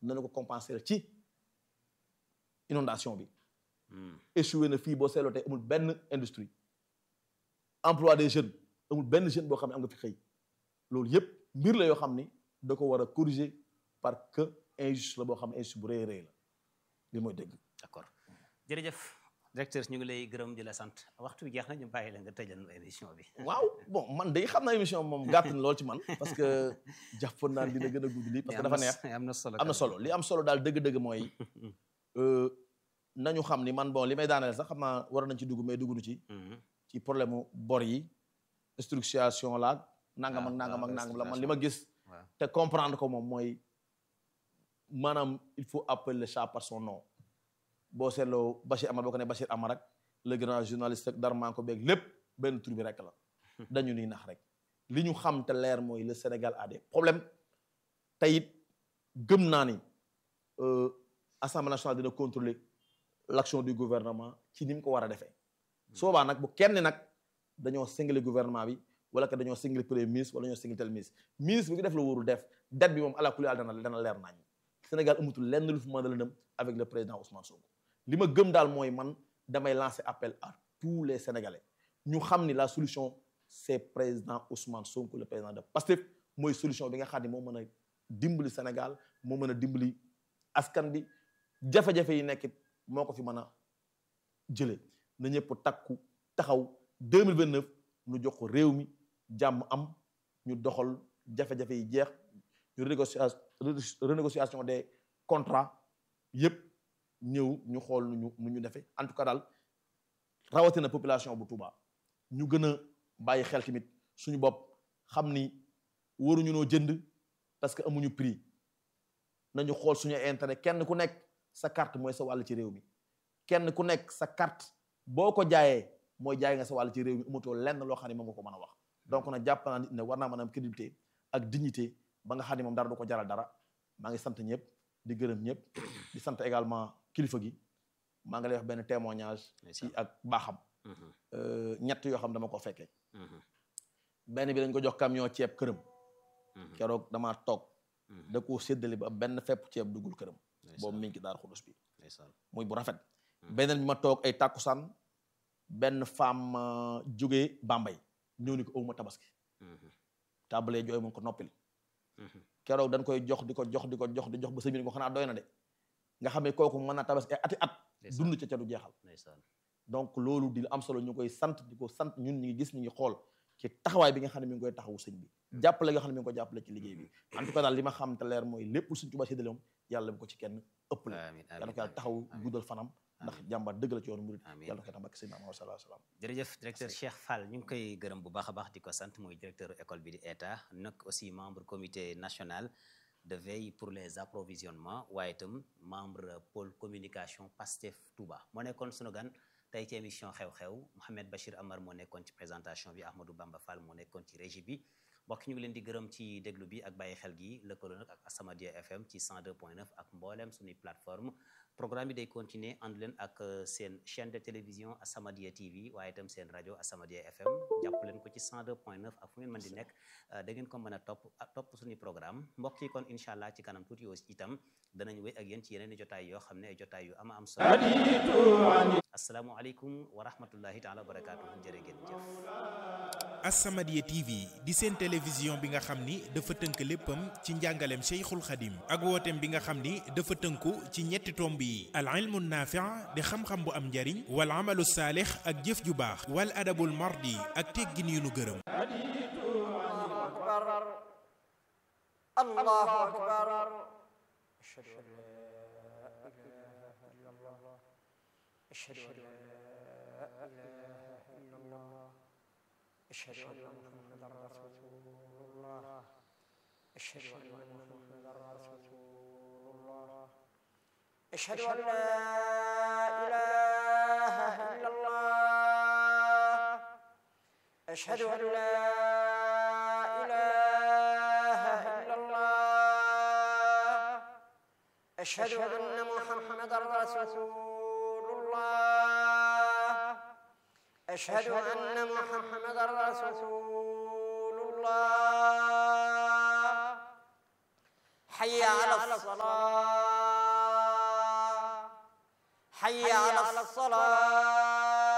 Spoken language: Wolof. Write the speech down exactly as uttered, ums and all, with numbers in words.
nañu ko compenser ci inondation bi échoué na fii boo seetloo tey amul benn industrie emploi des jeunes amul benn jeune boo xam ne am nga fi xëy loolu yëpp mbir la yoo xam ni da ko war a corriger parce que injuste la boo xam ne injuste bu rëy rëy la li mooy dëgg. d'accord jërëjëf directeur ñu ngi lay gërëm di la sant waxtu bi jeex na ñu bàyyi la nga tëjal émission bi. waaw bon man day xam naa émission moom gàtt na lool ci man parce que jàppoon naa dina gën a gudd lii parce que dafa neex am na solo am na solo li am solo daal dëgg-dëgg mooy nañu xam ni man bon li may daaneel sax xam naa war nañ ci dugg mais dugg ci. ci problème mu bor yi structuration la nangam ak nangam ak nangam la man li ma gis. te comprendre ko moom mooy maanaam il faut appeler le chat par son nom boo seetloo Bachir Amar boo ko ne Bachir Amar rek le grand journaliste ak Darman ko beeg lépp benn tur bi rek la dañu ni nax rek li ñu xam te leer mooy le Sénégal a des problèmes te it gëm naa ni Assemblée nationale dina contrôler l'action du gouvernement ci ni mu ko war a defee soobaa nag bu kenn nag dañoo singali gouvernement bi wala que dañoo singali premier ministre wala dañoo singali tel ministre ministre bi ngi def la wóorul def date bi moom ala kulli dana dana leer nañ Sénégal amatul lenn lu fi mën a lëndëm avec le président Ousmane Sonko li ma gëm daal mooy man damay lancer appel à tous les Sénégalais ñu xam ni la solution c'est président Ousmane Sonko le président de Pastef mooy solution bi nga xam ni moo mën a dimbali Sénégal moo mën a dimbali askan bi jafe-jafe yi nekkit moo ko fi mën a jëlee na ñëpp takku taxaw deux mille vingt-neuf ñu jox ko réew mi jàmm am ñu doxal jafe-jafe yi jeex ñu renégociation renégociation des contrats yëpp ñëw ñu xool nu ñu nu ñu defee en tout cas daal rawatina population bu Touba ñu gën a bàyyi xel tamit suñu bopp xam ni waruñu noo jënd parce que amuñu prix nañu xool suñu intérêt kenn ku nekk sa carte mooy sa wàll ci réew mi kenn ku nekk sa carte boo ko jaayee mooy jaay nga sa wàll ci réew mi amatoo lenn loo xam ne moom nga ko mën a wax donc nag jàpp naa nit ne war naa mën a am crédibilité ak dignité ba nga xam ne moom dara du ko jaral dara maa ngi sant ñëpp di gërëm ñëpp di sant également kilifa gi maa ngi lay wax benn témoignage ci ak baaxam ñett yoo xam dama ko fekkee benn bi dañ ko jox camion ceeb këram keroog damaa toog da koo séddale ba benn fepp ceeb duggul këram boobu mi ngi daar xudus bi muy bu rafet beneen bi ma toog ay tàkkusaan benn femme jógee Bambey ñëw ni ko awma tabaski tabalee jooy mun ko noppil keroog dañ koy jox di ko jox di ko jox di jox ba sëñ bi ko xanaa doy na de nga xam ne kooku mën naa tabaski ay ati at dund ca ca du jeexal donc loolu di am solo ñu koy sant di ko sant ñun ñu ngi gis ñu ngi xool ci taxawaay bi nga xam ne mi ngi koy taxawu sëñ bi jàppale nga xam ne mi ngi ko jàppale ci liggéey bi en tout cas daal li ma xam te leer mooy lépp suñ Tuubaa séddale moom yàlla bu ko ci kenn ëpp la yàlla ko yàlla taxaw guddal fanam ndax jàmbaar dëgg la ci yoonu murid yàlla ko tam ak sëñ Muhammad sallallahu alayhi wa sallam jërëjëf directeur Cheikh Fall ñu ngi koy gërëm bu baax a baax di ko sant mooy directeur école bi di ETA nag aussi membre comité national de veille pour les approvisionnements waaye itam membre pôle communication Pastef Touba moo nekkoon sunu gan tey ci émission xew-xew Mouhamed Bachir Amar moo nekkoon ci présentation bi Ahmadou Bamba Fall moo nekkoon ci régie bi mbokk ñu ngi leen di gërëm ci déglu bi ak bàyyi xel gi lëkkaloo nag ak Asamadia F M ci cent deux point neuf ak mboolem suñuy plateforme programme bi day continuer ànd leen ak seen chaîne de télévision Asamadia T V waaye itam seen rajo Asamadia F M jàpp leen ko ci cent deux point neuf ak fu ngeen mën di nekk da ngeen ko mën a topp topp suñuy programme mbokk yi kon incha allah ci kanam tuuti aussi itam danañ wéy ak yéen ci yeneen i jotaay yoo xam ne ay jotaay yu ama am solo asalaamualeykum wa rahmatullahi taala wa barakaatuhu jërë ngeen jëf. As-Samadiyya T V di seen télévision bi nga xam ni dafa tënk léppam ci njàngaleem Cheikhul Khadim ak wooteem bi nga xam ni dafa tënku ci ñetti tomb yi al ilmu naafi' di xam-xam bu am njariñ wal amalu saalix ak jëf ju baax wal adabul mardi ak teggin yu nu gërëm. Allahu akbar ashhadu an la ilaha illallah ashhadu an la ilaha illallah ashhadu anna muhammadar rasulullah ashhadu an la ilaha illallah ashhadu an la ilaha illallah ashhadu anna muhammadar rasulullah ashhadu anna muhammadar rasulullah hayya ala salat حي على الصلاة